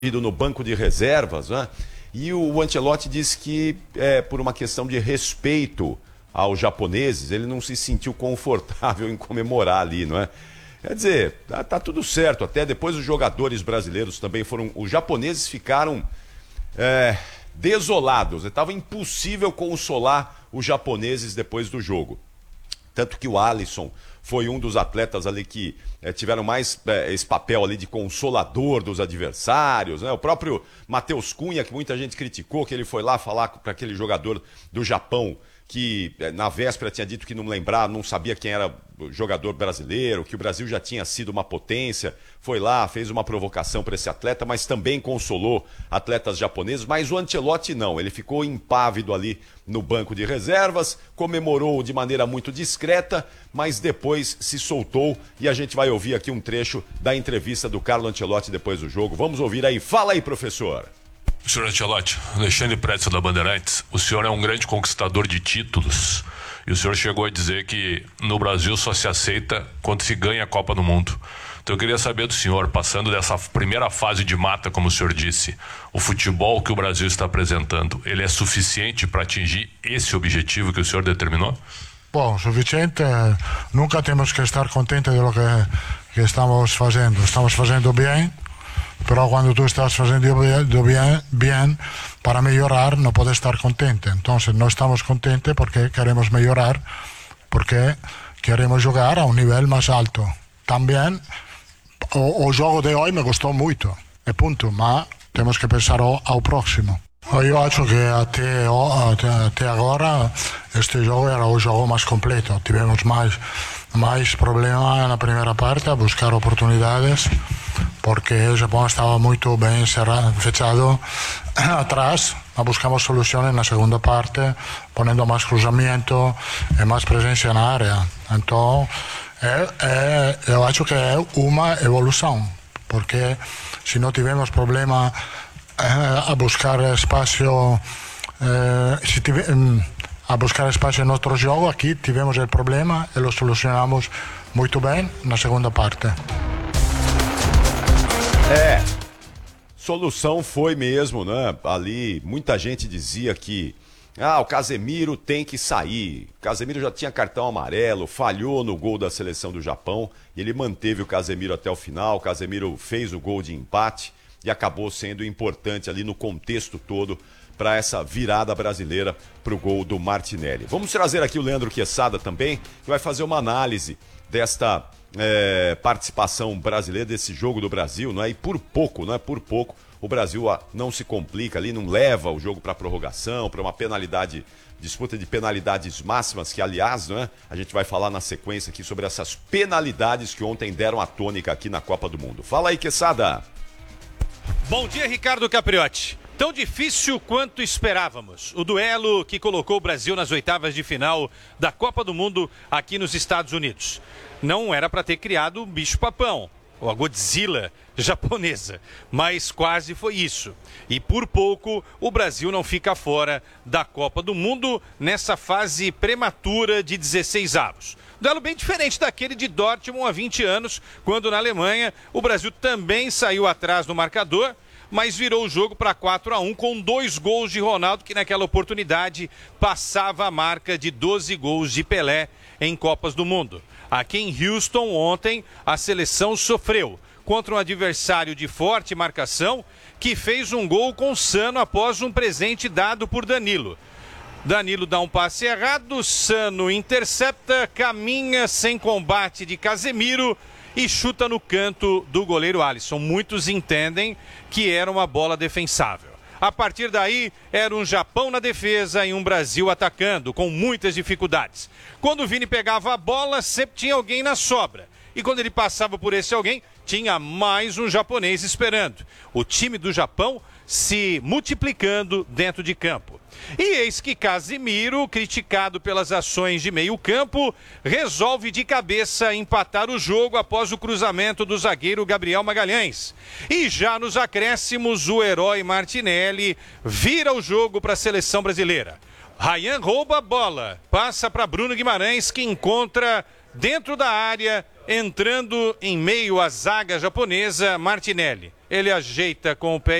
no banco de reservas, né? E o Ancelotti disse que, por uma questão de respeito aos japoneses, ele não se sentiu confortável em comemorar ali, não é? Quer dizer, tá tudo certo. Até depois os jogadores brasileiros também foram... Os japoneses ficaram desolados. Estava impossível consolar os japoneses depois do jogo. Tanto que o Alisson foi um dos atletas ali que tiveram mais esse papel ali de consolador dos adversários, né? O próprio Matheus Cunha, que muita gente criticou, que ele foi lá falar para aquele jogador do Japão que na véspera tinha dito que não lembrava, não sabia quem era o jogador brasileiro, que o Brasil já tinha sido uma potência, foi lá, fez uma provocação para esse atleta, mas também consolou atletas japoneses, mas o Ancelotti não, ele ficou impávido ali no banco de reservas, comemorou de maneira muito discreta, mas depois se soltou e a gente vai ouvir aqui um trecho da entrevista do Carlo Ancelotti depois do jogo. Vamos ouvir aí, fala aí, professor. Senhor Ancelotti, Alexandre Pretzel da Bandeirantes, o senhor é um grande conquistador de títulos e o senhor chegou a dizer que no Brasil só se aceita quando se ganha a Copa do Mundo. Então eu queria saber do senhor, passando dessa primeira fase de mata, como o senhor disse, o futebol que o Brasil está apresentando, ele é suficiente para atingir esse objetivo que o senhor determinou? Bom, suficiente, nunca temos que estar contentes de lo que estamos fazendo. Estamos fazendo bem. Pero cuando tú estás haciendo bien para mejorar no puedes estar contente. Entonces no estamos contentos porque queremos mejorar, porque queremos jugar a un nivel más alto. También o juego de hoy me gustó mucho, e punto, ma temos que pensar ao próximo. Eu acho que até agora este jogo era o jogo mais completo. Tivemos mais problemas na primeira parte a buscar oportunidades, porque o Japão estava muito bem fechado atrás. Buscamos soluções na segunda parte, ponendo mais cruzamento e mais presença na área. Então, eu acho que é uma evolução, porque se não tivermos problema a buscar espaço, a buscar espaço em outro jogo, aqui tivemos o problema e o solucionamos muito bem na segunda parte. Solução foi mesmo, né? Ali muita gente dizia que o Casemiro tem que sair. O Casemiro já tinha cartão amarelo, falhou no gol da seleção do Japão e ele manteve o Casemiro até o final. O Casemiro fez o gol de empate e acabou sendo importante ali no contexto todo para essa virada brasileira para o gol do Martinelli. Vamos trazer aqui o Leandro Quesada também, que vai fazer uma análise desta participação brasileira, desse jogo do Brasil, não é? E por pouco, o Brasil não se complica ali, não leva o jogo para prorrogação, para uma penalidade, disputa de penalidades máximas, que aliás, não é? A gente vai falar na sequência aqui sobre essas penalidades que ontem deram a tônica aqui na Copa do Mundo. Fala aí, Quesada. Bom dia, Ricardo Capriotti. Tão difícil quanto esperávamos. O duelo que colocou o Brasil nas oitavas de final da Copa do Mundo aqui nos Estados Unidos. Não era para ter criado o bicho-papão, ou a Godzilla japonesa, mas quase foi isso. E por pouco o Brasil não fica fora da Copa do Mundo nessa fase prematura de 16avos. Duelo bem diferente daquele de Dortmund há 20 anos, quando na Alemanha o Brasil também saiu atrás no marcador, mas virou o jogo para 4-1 com 2 gols de Ronaldo, que naquela oportunidade passava a marca de 12 gols de Pelé em Copas do Mundo. Aqui em Houston, ontem, a seleção sofreu contra um adversário de forte marcação que fez um gol com Sano após um presente dado por Danilo. Danilo dá um passe errado, Sano intercepta, caminha sem combate de Casemiro e chuta no canto do goleiro Alisson. Muitos entendem que era uma bola defensável. A partir daí, era um Japão na defesa e um Brasil atacando, com muitas dificuldades. Quando o Vini pegava a bola, sempre tinha alguém na sobra. E quando ele passava por esse alguém, tinha mais um japonês esperando. O time do Japão se multiplicando dentro de campo. E eis que Casemiro, criticado pelas ações de meio campo, resolve de cabeça empatar o jogo após o cruzamento do zagueiro Gabriel Magalhães. E já nos acréscimos, o herói Martinelli vira o jogo para a seleção brasileira. Ryan rouba a bola, passa para Bruno Guimarães, que encontra dentro da área, entrando em meio à zaga japonesa, Martinelli. ele ajeita com o pé